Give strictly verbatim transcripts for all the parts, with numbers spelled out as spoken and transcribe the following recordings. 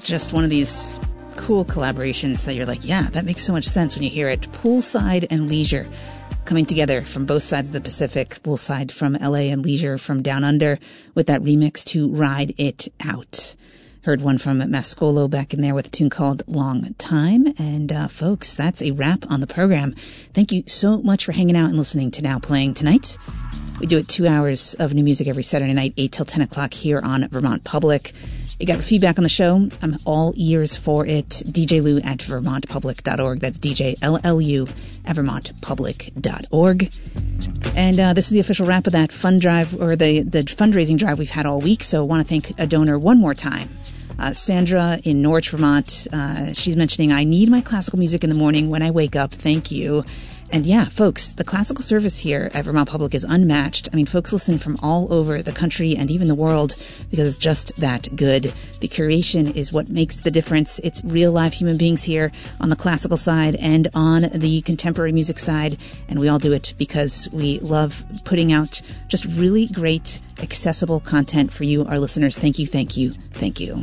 just one of these cool collaborations that you're like, yeah, that makes so much sense when you hear it. Poolside and Leisure coming together from both sides of the Pacific. Poolside from L A and Leisure from Down Under with that remix to Ride It Out. Heard one from Mascolo back in there with a tune called Long Time. And uh, folks, that's a wrap on the program. Thank you so much for hanging out and listening to Now Playing tonight. We do it two hours of new music every Saturday night, eight till ten o'clock here on Vermont Public. You got feedback on the show? I'm all ears for it. D J Lou at vermont public dot org. That's D J L L U at vermont public dot org. And uh, this is the official wrap of that fund drive, or the, the fundraising drive we've had all week. So I want to thank a donor one more time. Uh, Sandra in Norwich, Vermont. Uh, she's mentioning, I need my classical music in the morning when I wake up. Thank you. And yeah, folks, the classical service here at Vermont Public is unmatched. I mean, folks listen from all over the country and even the world because it's just that good. The curation is what makes the difference. It's real live human beings here on the classical side and on the contemporary music side. And we all do it because we love putting out just really great, accessible content for you, our listeners. Thank you, thank you, thank you.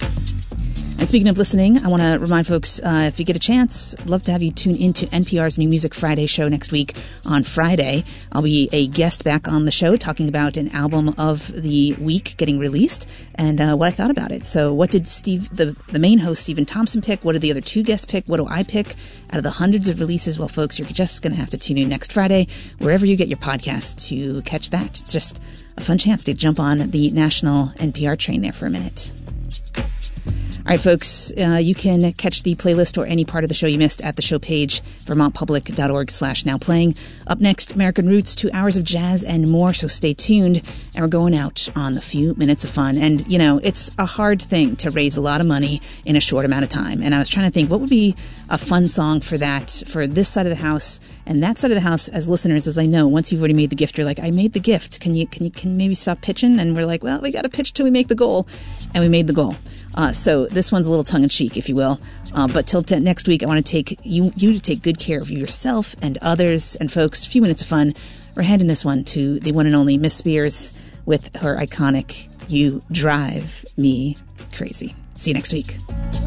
And speaking of listening, I want to remind folks, uh, if you get a chance, I'd love to have you tune into N P R's New Music Friday show next week on Friday. I'll be a guest back on the show talking about an album of the week getting released and uh, what I thought about it. So what did Steve, the, the main host, Stephen Thompson, pick? What did the other two guests pick? What do I pick out of the hundreds of releases? Well, folks, you're just going to have to tune in next Friday, wherever you get your podcast, to catch that. It's just a fun chance to jump on the national N P R train there for a minute. All right, folks, uh, you can catch the playlist or any part of the show you missed at the show page, vermont public dot org slash now playing. Up next, American Roots, two hours of jazz and more, so stay tuned. And we're going out on a few minutes of fun. And, you know, it's a hard thing to raise a lot of money in a short amount of time. And I was trying to think, what would be a fun song for that, for this side of the house and that side of the house as listeners, as I know, once you've already made the gift, you're like, I made the gift. Can you, can you, can you maybe stop pitching? And we're like, well, we got to pitch till we make the goal. And we made the goal. Uh, so this one's a little tongue-in-cheek, if you will. Uh, but till t- next week, I want to take you you to take good care of yourself and others. And folks, a few minutes of fun. We're handing this one to the one and only Miss Spears with her iconic "You Drive Me Crazy." See you next week.